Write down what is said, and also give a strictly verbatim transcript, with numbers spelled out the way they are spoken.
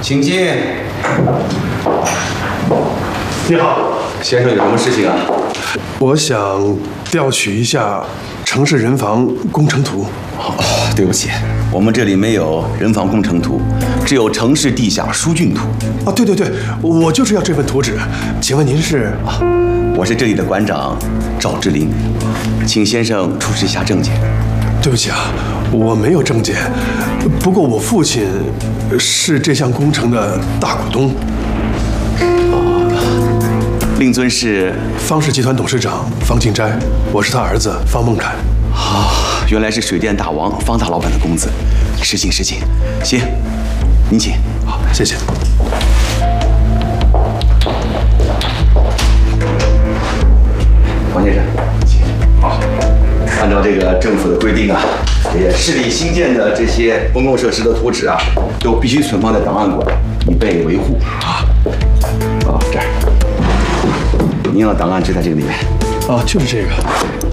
请进。 你好， 先生有什么事情啊？ 我想调取一下城市人防工程图。 哦，对不起，我们这里没有人防工程图，只有城市地下疏浚图。 啊，对对对，我就是要这份图纸。请问您是？ 啊，我是这里的馆长赵之林，请先生出示一下证件。 对不起啊，我没有证件，不过我父亲是这项工程的大股东。 令尊是方氏集团董事长方敬斋，我是他儿子方孟凯。 啊，原来是水电大王方大老板的公子，失敬失敬。行，您请。 好，谢谢。 王先生，请。好，按照这个政府的规定啊，这些市里新建的这些公共设施的图纸啊，都必须存放在档案馆，以备维护。啊，哦，这儿。您要的档案就在这个里面。 啊，就是这个。